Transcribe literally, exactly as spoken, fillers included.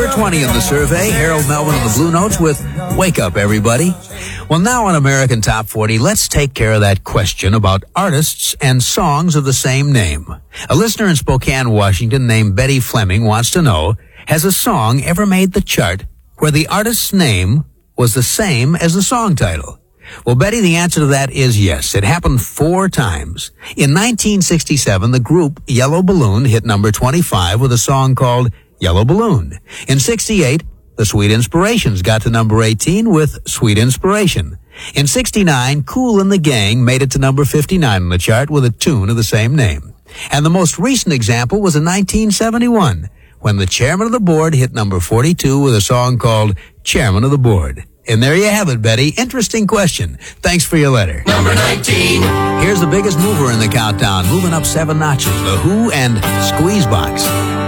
Number twenty in the survey, Harold Melvin and the Blue Notes with Wake Up, Everybody. Well, now on American Top forty, let's take care of that question about artists and songs of the same name. A listener in Spokane, Washington named Betty Fleming wants to know, has a song ever made the chart where the artist's name was the same as the song title? Well, Betty, the answer to that is yes. It happened four times. In nineteen sixty-seven, the group Yellow Balloon hit number twenty-five with a song called Yellow Balloon. In sixty-eight, the Sweet Inspirations got to number eighteen with Sweet Inspiration. In sixty-nine, Kool and the Gang made it to number fifty-nine on the chart with a tune of the same name. And the most recent example was in nineteen seventy-one, when the Chairman of the Board hit number forty-two with a song called Chairman of the Board. And there you have it, Betty. Interesting question. Thanks for your letter. Number nineteen. Here's the biggest mover in the countdown, moving up seven notches, The Who and Squeezebox.